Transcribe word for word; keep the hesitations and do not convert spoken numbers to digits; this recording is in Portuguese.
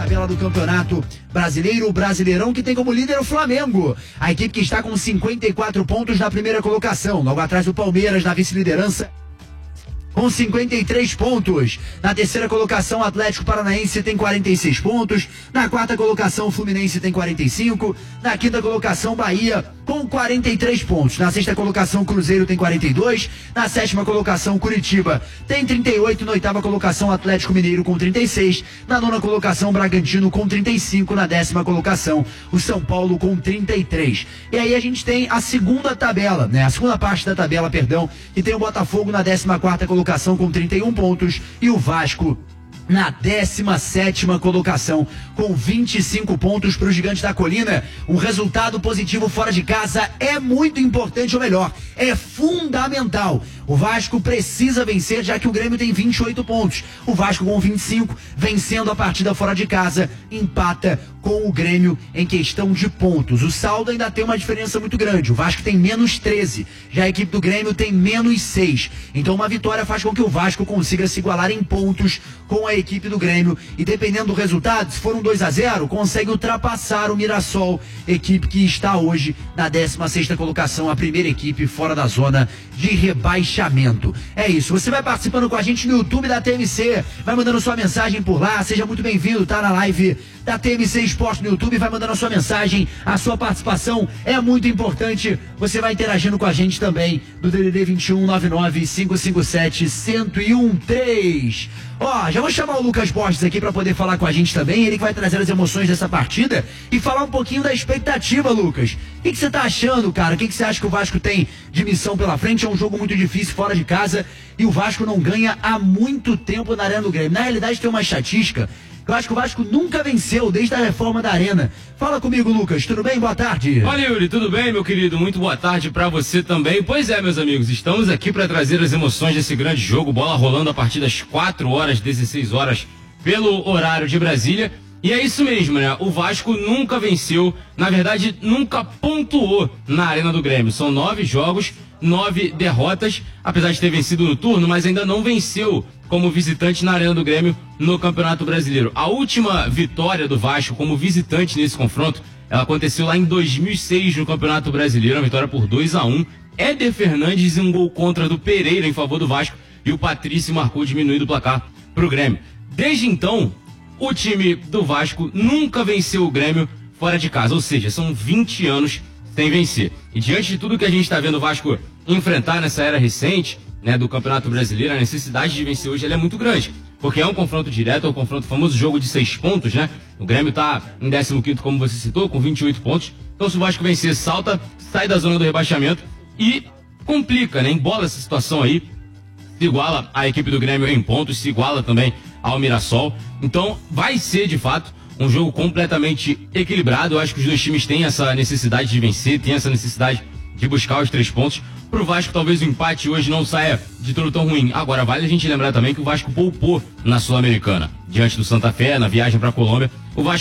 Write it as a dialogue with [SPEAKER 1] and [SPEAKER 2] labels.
[SPEAKER 1] tabela do Campeonato Brasileiro, o Brasileirão, que tem como líder o Flamengo. A equipe que está com cinquenta e quatro pontos na primeira colocação. Logo atrás o Palmeiras na vice-liderança com cinquenta e três pontos. Na terceira colocação, o Atlético Paranaense tem quarenta e seis pontos. Na quarta colocação, o Fluminense tem quarenta e cinco. Na quinta colocação, Bahia com quarenta e três pontos. Na sexta colocação, Cruzeiro tem quarenta e dois. Na sétima colocação, Curitiba tem trinta e oito. Na oitava colocação, Atlético Mineiro com trinta e seis. Na nona colocação, Bragantino com trinta e cinco. Na décima colocação, o São Paulo com trinta e três. E aí a gente tem a segunda tabela, né? A segunda parte da tabela, perdão, que tem o Botafogo na décima quarta colocação com trinta e um pontos e o Vasco na décima sétima colocação com vinte e cinco pontos para o Gigante da Colina. Um resultado positivo fora de casa é muito importante, ou melhor, é fundamental. O Vasco precisa vencer, já que o Grêmio tem vinte e oito pontos. O Vasco com vinte e cinco, vencendo a partida fora de casa, empata com o Grêmio em questão de pontos. O saldo ainda tem uma diferença muito grande. O Vasco tem menos treze, já a equipe do Grêmio tem menos seis. Então uma vitória faz com que o Vasco consiga se igualar em pontos com a equipe do Grêmio. E dependendo do resultado, se for um dois a zero, consegue ultrapassar o Mirassol, equipe que está hoje na décima sexta colocação, a primeira equipe fora da zona de rebaixamento. É isso, você vai participando com a gente no YouTube da T M C, vai mandando sua mensagem por lá, seja muito bem-vindo, tá na live da T M C Esporte no YouTube, vai mandando a sua mensagem, a sua participação é muito importante, você vai interagindo com a gente também do D D D vinte e um, nove nove cinco cinco sete, zero um três. Ó, já vou chamar o Lucas Borges aqui para poder falar com a gente também, ele que vai trazer as emoções dessa partida e falar um pouquinho da expectativa, Lucas. O que você tá achando, cara? O que você acha que o Vasco tem de missão pela frente? É um jogo muito difícil fora de casa e o Vasco não ganha há muito tempo na Arena do Grêmio. Na realidade tem uma estatística, eu acho que o Vasco nunca venceu desde a reforma da Arena. Fala comigo, Lucas, tudo bem? Boa tarde.
[SPEAKER 2] Olha, Yuri, tudo bem, meu querido? Muito boa tarde pra você também. Pois é, meus amigos, estamos aqui para trazer as emoções desse grande jogo. Bola rolando a partir das quatro horas, dezesseis horas, pelo horário de Brasília. E é isso mesmo, né? O Vasco nunca venceu, na verdade, nunca pontuou na Arena do Grêmio. São nove jogos, nove derrotas, apesar de ter vencido no turno, mas ainda não venceu como visitante na Arena do Grêmio no Campeonato Brasileiro. A última vitória do Vasco como visitante nesse confronto, ela aconteceu lá em dois mil e seis no Campeonato Brasileiro, uma vitória por dois a um. Éder Fernandes e um gol contra do Pereira em favor do Vasco e o Patrício marcou diminuindo o placar pro Grêmio. Desde então, o time do Vasco nunca venceu o Grêmio fora de casa, ou seja, são vinte anos sem vencer. E diante de tudo que a gente está vendo o Vasco enfrentar nessa era recente, né, do Campeonato Brasileiro, a necessidade de vencer hoje ela é muito grande, porque é um confronto direto, é um confronto famoso jogo de seis pontos, né? O Grêmio está em décimo quinto, como você citou, com vinte e oito pontos. Então se o Vasco vencer, salta, sai da zona do rebaixamento e complica, né? Embola essa situação aí, se iguala a equipe do Grêmio em pontos, se iguala também ao Mirassol. Então vai ser, de fato, um jogo completamente equilibrado. Eu acho que os dois times têm essa necessidade de vencer, têm essa necessidade de buscar os três pontos. Pro Vasco, talvez o empate hoje não saia de tudo tão ruim. Agora, vale a gente lembrar também que o Vasco poupou na Sul-Americana. Diante do Santa Fé, na viagem para a Colômbia, o Vasco